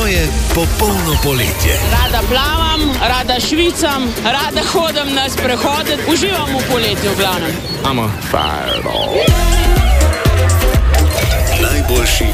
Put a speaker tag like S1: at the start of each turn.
S1: Moje popolno poletje.
S2: Rada plavam, rada švicam, rada hodim na sprehode, uživam v poletju v glavnem.
S1: Najboljši